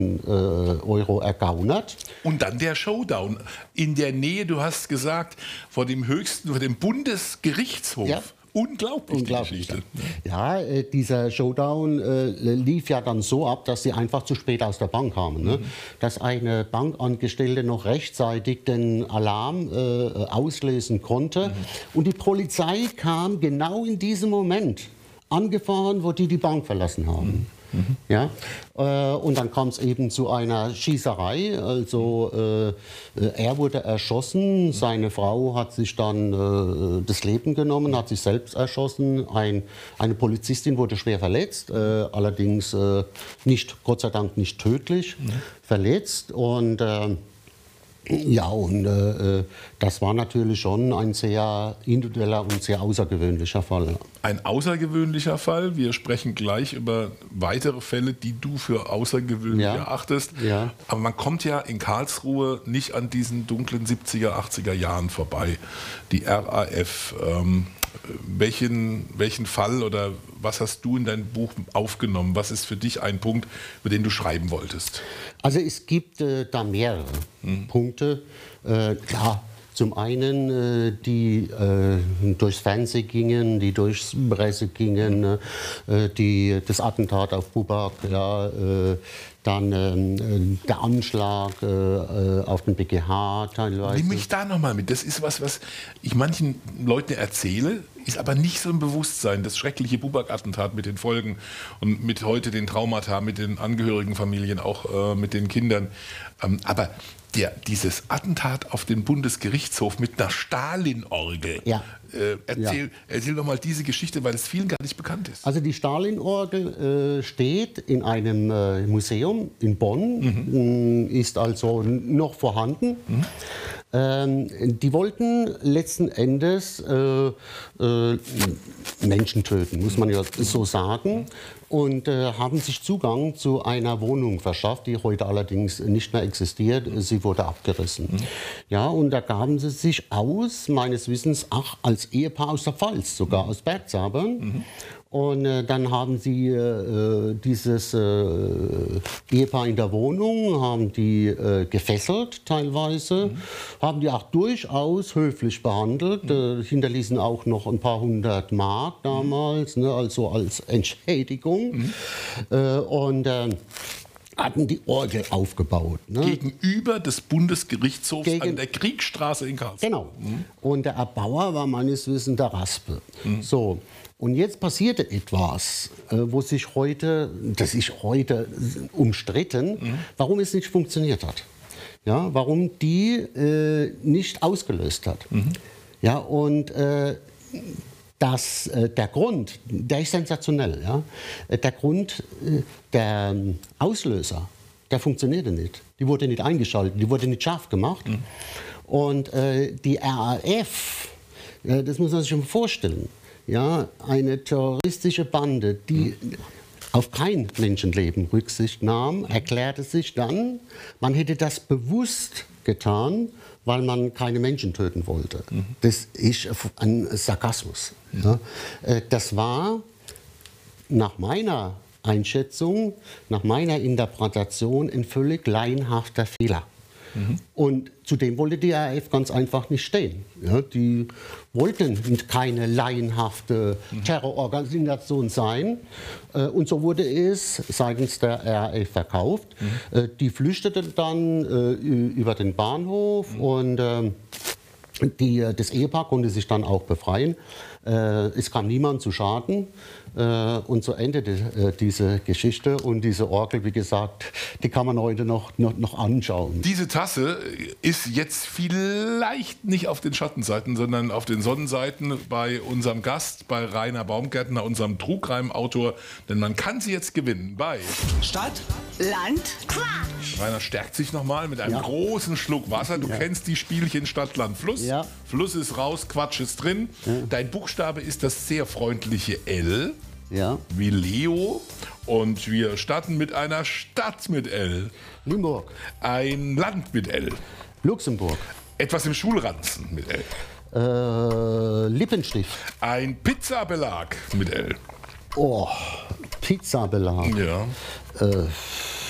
Euro ergaunert. Und dann der Showdown. In der Nähe, du hast gesagt, vor dem Bundesgerichtshof. Ja. Unglaublich, die Geschichte. Ja, dieser Showdown lief ja dann so ab, dass sie einfach zu spät aus der Bank kamen. Ne? Dass eine Bankangestellte noch rechtzeitig den Alarm auslösen konnte. Und die Polizei kam genau in diesem Moment angefahren, wo die Bank verlassen haben. Ja? Und dann kam es eben zu einer Schießerei. Also er wurde erschossen, seine Frau hat sich dann das Leben genommen, hat sich selbst erschossen. Eine Polizistin wurde schwer verletzt, allerdings nicht, Gott sei Dank nicht tödlich verletzt. Und ja, und das war natürlich schon ein sehr individueller und sehr außergewöhnlicher Fall. Ein außergewöhnlicher Fall. Wir sprechen gleich über weitere Fälle, die du für außergewöhnlich erachtest. Ja. Aber man kommt ja in Karlsruhe nicht an diesen dunklen 70er, 80er Jahren vorbei. Die RAF. Welchen Fall oder was hast du in dein Buch aufgenommen? Was ist für dich ein Punkt, über den du schreiben wolltest? Also es gibt da mehrere Punkte. Klar, zum einen die durchs Fernsehen gingen, die durchs Presse gingen, das Attentat auf Buback, dann der Anschlag auf den BGH teilweise. Nimm mich da nochmal mit. Das ist was ich manchen Leuten erzähle, ist aber nicht so im Bewusstsein. Das schreckliche Buback-Attentat mit den Folgen und mit heute den Traumata, mit den angehörigen Familien, auch mit den Kindern. Aber dieses Attentat auf den Bundesgerichtshof mit einer Stalin-Orgel. Ja. Erzähl doch mal diese Geschichte, weil es vielen gar nicht bekannt ist. Also die Stalin-Orgel steht in einem Museum in Bonn, ist also noch vorhanden. Die wollten letzten Endes Menschen töten, muss man ja so sagen, und haben sich Zugang zu einer Wohnung verschafft, die heute allerdings nicht mehr existiert. Sie wurde abgerissen. Ja, und da gaben sie sich aus, meines Wissens, als Ehepaar aus der Pfalz, sogar aus Bergzabern. Und dann haben sie dieses Ehepaar in der Wohnung, haben die gefesselt teilweise, haben die auch durchaus höflich behandelt, hinterließen auch noch ein paar hundert Mark damals, ne, also als Entschädigung. Und hatten die Orgel aufgebaut. Ne? Gegenüber des Bundesgerichtshofs an der Kriegstraße in Karlsruhe. Genau. Und der Erbauer war meines Wissens der Raspe. So. Und jetzt passierte etwas, wo sich heute, das ist heute umstritten, warum es nicht funktioniert hat. Ja, warum die nicht ausgelöst hat. Ja, und der Grund, der ist sensationell. Ja? Der Grund, der Auslöser, der funktionierte nicht. Die wurde nicht eingeschaltet, die wurde nicht scharf gemacht. Und die RAF, das muss man sich schon vorstellen, ja, eine terroristische Bande, die auf kein Menschenleben Rücksicht nahm, erklärte sich dann, man hätte das bewusst getan, weil man keine Menschen töten wollte. Das ist ein Sarkasmus. Ja. Das war nach meiner Einschätzung, nach meiner Interpretation ein völlig laienhafter Fehler. Und zudem wollte die RAF ganz einfach nicht stehen. Ja, die wollten keine laienhafte Terrororganisation sein. Und so wurde es seitens der RAF verkauft. Die flüchteten dann über den Bahnhof und das Ehepaar konnte sich dann auch befreien. Es kam niemand zu Schaden. Und so endete diese Geschichte. Und diese Orgel, wie gesagt, die kann man heute noch anschauen. Diese Tasse ist jetzt vielleicht nicht auf den Schattenseiten, sondern auf den Sonnenseiten bei unserem Gast, bei Rainer Baumgärtner, unserem Trugreimautor. Denn man kann sie jetzt gewinnen bei Stadt, Land, Quatsch. Rainer stärkt sich nochmal mit einem großen Schluck Wasser. Du kennst die Spielchen Stadt, Land, Fluss. Ja. Fluss ist raus, Quatsch ist drin. Ja. Dein Buchstabe ist das sehr freundliche L. Ja. Wie Leo. Und wir starten mit einer Stadt mit L. Limburg. Ein Land mit L. Luxemburg. Etwas im Schulranzen mit L. Lippenstift. Ein Pizzabelag mit L. Oh, Pizzabelag. Ja.